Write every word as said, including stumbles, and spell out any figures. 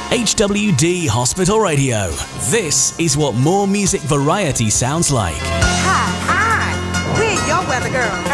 H W D Hospital Radio. This is what more music variety sounds like. Hi, hi. We're your weather girl.